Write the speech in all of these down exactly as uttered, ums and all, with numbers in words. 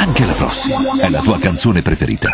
Anche la prossima è la tua canzone preferita.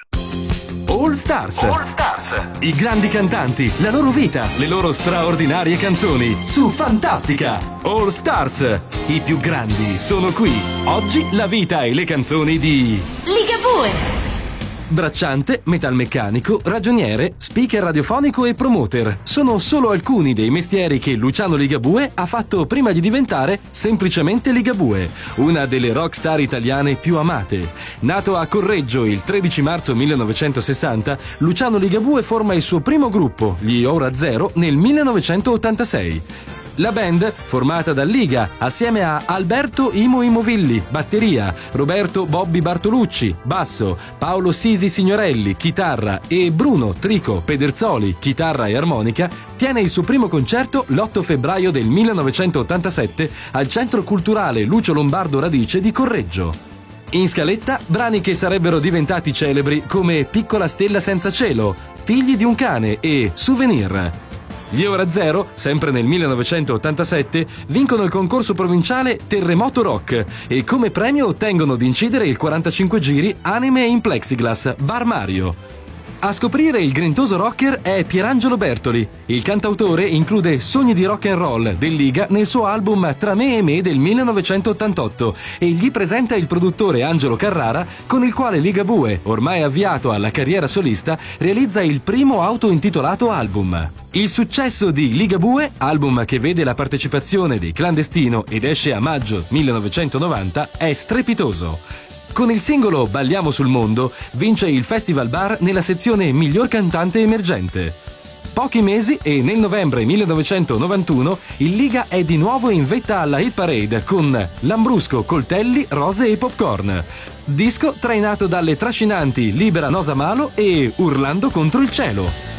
All Stars. All Stars. I grandi cantanti, la loro vita, le loro straordinarie canzoni su Fantastica. All Stars. I più grandi sono qui. Oggi la vita e le canzoni di Ligabue. Bracciante, metalmeccanico, ragioniere, speaker radiofonico e promoter. Sono solo alcuni dei mestieri che Luciano Ligabue ha fatto prima di diventare semplicemente Ligabue, una delle rockstar italiane più amate. Nato a Correggio il tredici marzo millenovecentosessanta, Luciano Ligabue forma il suo primo gruppo, gli Ora Zero, nel millenovecentottantasei. La band, formata da Liga, assieme a Alberto Imo Imovilli, batteria, Roberto Bobby Bartolucci, basso, Paolo Sisi Signorelli, chitarra e Bruno Trico Pederzoli, chitarra e armonica, tiene il suo primo concerto l'otto febbraio del millenovecentottantasette al Centro Culturale Lucio Lombardo Radice di Correggio. In scaletta, brani che sarebbero diventati celebri come Piccola stella senza cielo, Figli di un cane e Souvenir. Gli Ora Zero, sempre nel millenovecentottantasette, vincono il concorso provinciale Terremoto Rock e come premio ottengono di incidere il quarantacinque giri Anime in Plexiglass Bar Mario. A scoprire il grintoso rocker è Pierangelo Bertoli. Il cantautore include Sogni di rock and roll del Liga nel suo album Tra me e me del millenovecentottantotto e gli presenta il produttore Angelo Carrara, con il quale Ligabue, ormai avviato alla carriera solista, realizza il primo autointitolato album. Il successo di Ligabue, album che vede la partecipazione dei Clandestino ed esce a maggio millenovecentonovanta, è strepitoso. Con il singolo Balliamo sul mondo vince il Festival Bar nella sezione Miglior cantante emergente. Pochi mesi e nel novembre millenovecentonovantuno il Liga è di nuovo in vetta alla hit parade con Lambrusco, coltelli, rose e popcorn. Disco trainato dalle trascinanti Libera Nosa Malo e Urlando contro il cielo.